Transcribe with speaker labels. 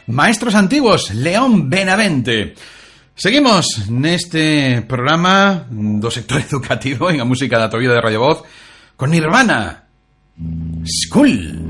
Speaker 1: Maestros Antiguos, León Benavente. Seguimos neste programa do sector educativo en a música da tua vida de Radio Voz con Nirvana, School.